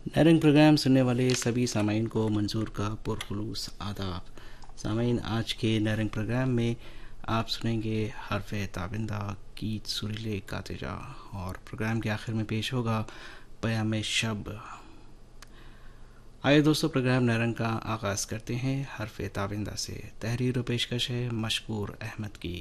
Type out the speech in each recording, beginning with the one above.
नैरंग programme सुनने वाले सभी सामाइन को मंजूर का पुरखुलूस आदाब। सामाइन, आज के नैरंग प्रोग्राम में आप सुनेंगे हरफ ताबिंदा गीत सुरीले कातिजा, और प्रोग्राम के आखिर में पेश होगा पयाम शब। आइए दोस्तों, प्रोग्राम नैरंग का आगाज़ करते हैं हरफ ताबिंदा से। तहरीर व पेशकश है मशकूर अहमद की।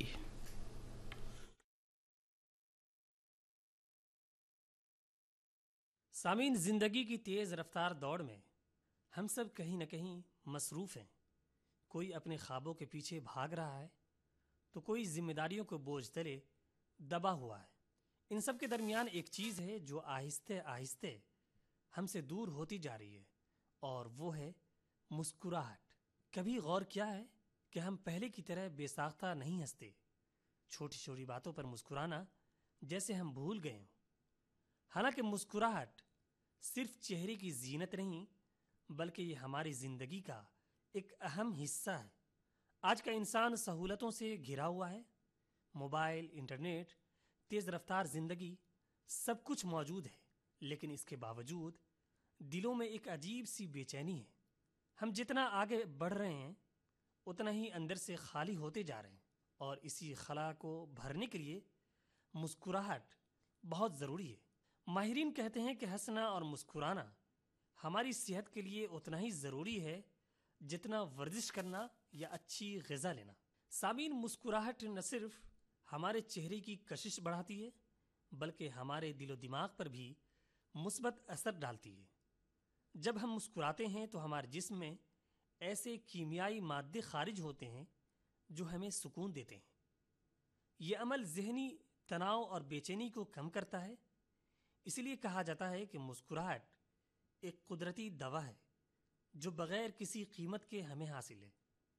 सामीन, ज़िंदगी की तेज़ रफ्तार दौड़ में हम सब कहीं न कहीं मसरूफ़ हैं। कोई अपने ख्वाबों के पीछे भाग रहा है तो कोई जिम्मेदारियों को बोझ तले दबा हुआ है। इन सब के दरमियान एक चीज़ है जो आहिस्ते आहिस्ते हमसे दूर होती जा रही है, और वो है मुस्कुराहट। कभी गौर किया है कि हम पहले की तरह बेसाख्ता नहीं हंसते। छोटी छोटी बातों पर मुस्कुराना जैसे हम भूल गए हों। हालांकि मुस्कुराहट सिर्फ चेहरे की जीनत नहीं, बल्कि ये हमारी जिंदगी का एक अहम हिस्सा है। आज का इंसान सहूलतों से घिरा हुआ है। मोबाइल, इंटरनेट, तेज रफ्तार जिंदगी, सब कुछ मौजूद है, लेकिन इसके बावजूद दिलों में एक अजीब सी बेचैनी है। हम जितना आगे बढ़ रहे हैं उतना ही अंदर से खाली होते जा रहे हैं, और इसी खला को भरने के लिए मुस्कुराहट बहुत ज़रूरी है। माहिरीन कहते हैं कि हंसना और मुस्कुराना हमारी सेहत के लिए उतना ही ज़रूरी है जितना वर्जिश करना या अच्छी ग़िज़ा लेना। सामीन, मुस्कुराहट न सिर्फ हमारे चेहरे की कशिश बढ़ाती है, बल्कि हमारे दिलो दिमाग पर भी मुस्बत असर डालती है। जब हम मुस्कुराते हैं तो हमारे जिस्म में ऐसे कीमियाई मादे खारिज होते हैं जो हमें सुकून देते हैं। ये अमल ज़हनी तनाव और बेचैनी को कम करता है। इसलिए कहा जाता है कि मुस्कुराहट एक कुदरती दवा है जो बगैर किसी कीमत के हमें हासिल है।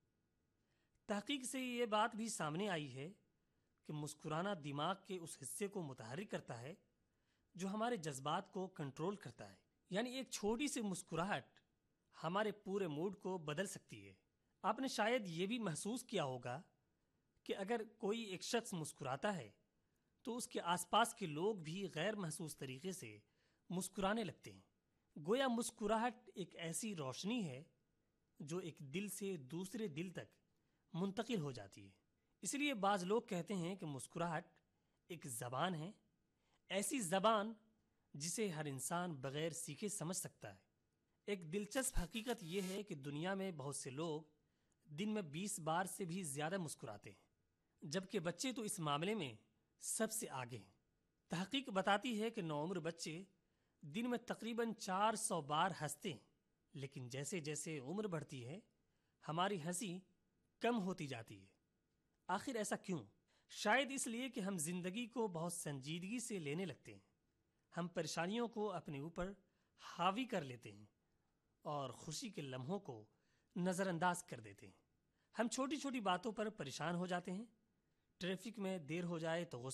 तहकीक से ये बात भी सामने आई है कि मुस्कुराना दिमाग के उस हिस्से को मुतहर्रिक करता है जो हमारे जज्बात को कंट्रोल करता है। यानी एक छोटी सी मुस्कुराहट हमारे पूरे मूड को बदल सकती है। आपने शायद ये भी महसूस किया होगा कि अगर कोई एक शख्स मुस्कुराता है तो उसके आसपास के लोग भी गैर महसूस तरीके से मुस्कुराने लगते हैं। गोया मुस्कुराहट एक ऐसी रोशनी है जो एक दिल से दूसरे दिल तक मुंतकिल हो जाती है। इसलिए बाज़ लोग कहते हैं कि मुस्कुराहट एक ज़बान है, ऐसी ज़बान जिसे हर इंसान बगैर सीखे समझ सकता है। एक दिलचस्प हकीकत यह है कि दुनिया में बहुत से लोग दिन में 20 बार से भी ज़्यादा मुस्कुराते हैं, जबकि बच्चे तो इस मामले में सबसे आगे हैं। तहकीक बताती है कि नौउम्र बच्चे दिन में तकरीबन 400 बार हंसते हैं, लेकिन जैसे जैसे उम्र बढ़ती है हमारी हंसी कम होती जाती है। आखिर ऐसा क्यों? शायद इसलिए कि हम जिंदगी को बहुत संजीदगी से लेने लगते हैं। हम परेशानियों को अपने ऊपर हावी कर लेते हैं और खुशी के लम्हों को नज़रअंदाज कर देते हैं। हम छोटी छोटी बातों पर परेशान हो जाते हैं। ट्रैफिक में देर हो जाए तो